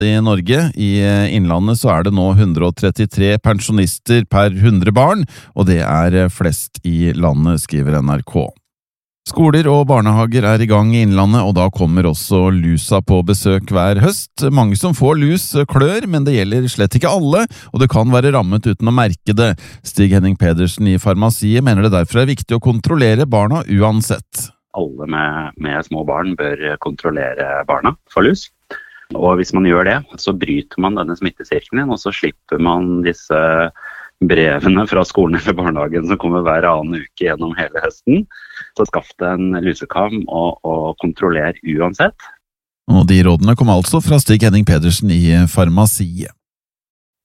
I Norge. I Innlandet så det nå 133 pensjonister per 100 barn, og det flest I landet, skriver NRK. Skoler og barnehager I gang I Innlandet, og da kommer også lusa på besøk hver høst. Mange som får lus klør, men det gjelder slett ikke alle, og det kan være rammet uten å merke det. Stig Henning Pedersen I Farmasiet mener det derfor viktig å kontrollere barna uansett. Alle med små barn bør kontrollere barna for lus. Og hvis man gjør det, så bryter man denne smittesirkelen, og så slipper man disse brevene fra skolen eller barnehagen som kommer hver annen uke gjennom hele høsten. Så skaff deg en lusekam og kontroller uansett. Og de rådene kom altså fra Stig Henning Pedersen I Farmasiet.